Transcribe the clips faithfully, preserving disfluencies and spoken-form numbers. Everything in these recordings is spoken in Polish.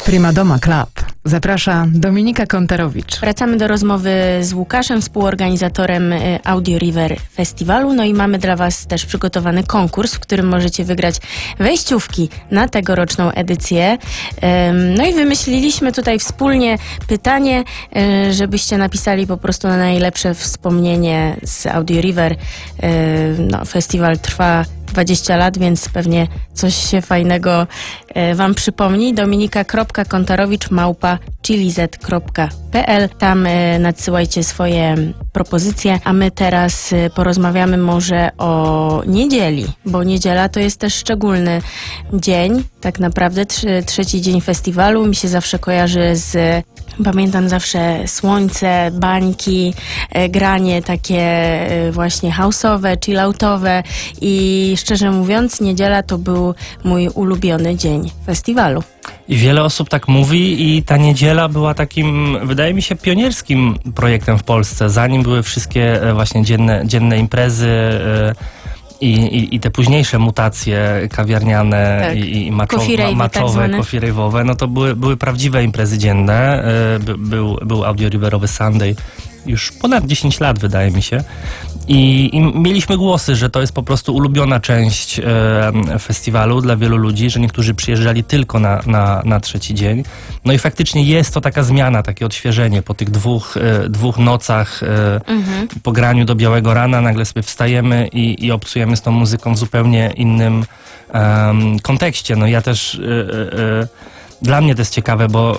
Primadoma Club. Zaprasza Dominika Kontarowicz. Wracamy do rozmowy z Łukaszem, współorganizatorem Audio River Festiwalu. No i mamy dla Was też przygotowany konkurs, w którym możecie wygrać wejściówki na tegoroczną edycję. No i wymyśliliśmy tutaj wspólnie pytanie, żebyście napisali po prostu na najlepsze wspomnienie z Audio River. No, festiwal trwa dwadzieścia lat, więc pewnie coś się fajnego e, Wam przypomni. Dominika kropka kontarowicz małpa chilliz kropka p l. Tam e, nadsyłajcie swoje propozycje, a my teraz e, porozmawiamy może o niedzieli, bo niedziela to jest też szczególny dzień, tak naprawdę trzy, trzeci dzień festiwalu. Mi się zawsze kojarzy z Pamiętam zawsze słońce, bańki, e, granie takie e, właśnie house'owe, chilloutowe i szczerze mówiąc niedziela to był mój ulubiony dzień festiwalu. I wiele osób tak mówi i ta niedziela była takim, wydaje mi się, pionierskim projektem w Polsce. Zanim były wszystkie właśnie dzienne, dzienne imprezy e, I, i, i te późniejsze mutacje kawiarniane tak. i, i maczo, coffee rave, maczowe, tak coffee rave'owe, no to były, były prawdziwe imprezy dzienne. By, był, był Audio Riverowy Sunday już ponad dziesięć lat, wydaje mi się. I, I mieliśmy głosy, że to jest po prostu ulubiona część e, festiwalu dla wielu ludzi, że niektórzy przyjeżdżali tylko na, na, na trzeci dzień. No i faktycznie jest to taka zmiana, takie odświeżenie po tych dwóch, e, dwóch nocach e, mhm. po graniu do białego rana. Nagle sobie wstajemy i, i obcujemy z tą muzyką w zupełnie innym e, kontekście. No ja też, e, e, dla mnie to jest ciekawe, bo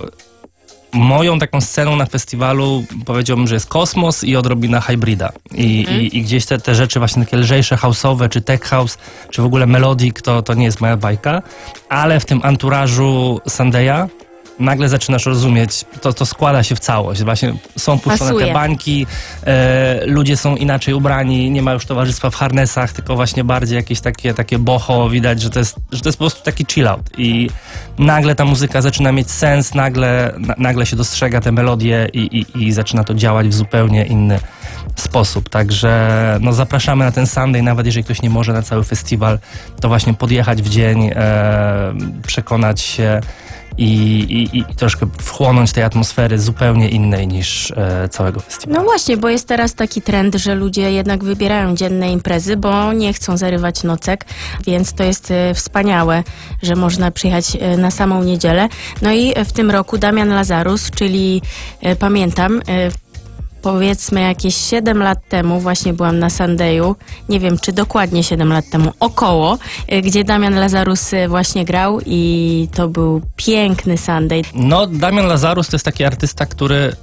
moją taką sceną na festiwalu powiedziałbym, że jest kosmos i odrobina hybrida. I, mm. i, i gdzieś te, te rzeczy właśnie takie lżejsze, house'owe, czy tech house, czy w ogóle melodic, to, to nie jest moja bajka. Ale w tym anturażu Sundaya nagle zaczynasz rozumieć, to, to składa się w całość. Właśnie są puszczone Pasuje. te bańki, e, ludzie są inaczej ubrani, nie ma już towarzystwa w harnesach, tylko właśnie bardziej jakieś takie, takie boho, widać, że to, jest, że to jest po prostu taki chill out. I nagle ta muzyka zaczyna mieć sens, nagle, na, nagle się dostrzega te melodie i, i, i zaczyna to działać w zupełnie inny sposób. Także no, zapraszamy na ten Sunday, nawet jeżeli ktoś nie może na cały festiwal, to właśnie podjechać w dzień, e, przekonać się, I, i, i troszkę wchłonąć tej atmosfery zupełnie innej niż e, całego festiwalu. No właśnie, bo jest teraz taki trend, że ludzie jednak wybierają dzienne imprezy, bo nie chcą zarywać nocek, więc to jest e, wspaniałe, że można przyjechać e, na samą niedzielę. No i w tym roku Damian Lazarus, czyli e, pamiętam, e, powiedzmy jakieś siedem lat temu właśnie byłam na Sundayu, nie wiem czy dokładnie siedem lat temu, około, gdzie Damian Lazarus właśnie grał i to był piękny Sunday. No, Damian Lazarus to jest taki artysta, który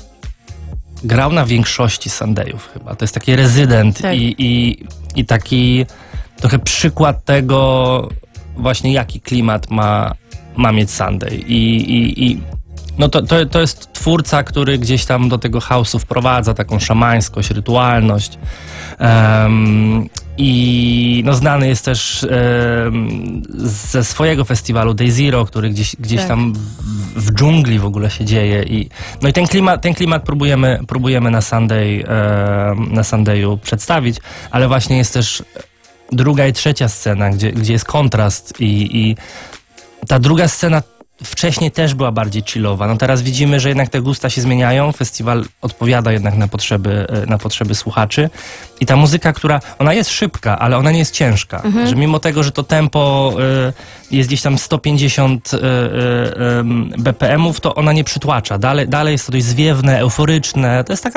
grał na większości Sundayów chyba. To jest taki rezydent tak. i, i, i taki trochę przykład tego właśnie jaki klimat ma, ma mieć Sunday. I, i, i No to, to, to jest twórca, który gdzieś tam do tego house'u wprowadza taką szamańskość, rytualność. Um, I no, znany jest też um, ze swojego festiwalu Day Zero, który gdzieś, gdzieś tak. tam w, w dżungli w ogóle się dzieje. I, no i ten klimat, ten klimat próbujemy, próbujemy na Sunday, um, na Sundayu przedstawić, ale właśnie jest też druga i trzecia scena, gdzie, gdzie jest kontrast i, i ta druga scena wcześniej też była bardziej chillowa. No teraz widzimy, że jednak te gusta się zmieniają. Festiwal odpowiada jednak na potrzeby, na potrzeby słuchaczy. I ta muzyka, która, ona jest szybka, ale ona nie jest ciężka. Mhm. Że mimo tego, że to tempo y, jest gdzieś tam sto pięćdziesiąt y, y, y, B P M ów, to ona nie przytłacza. Dalej, dalej jest to dość zwiewne, euforyczne. To jest taka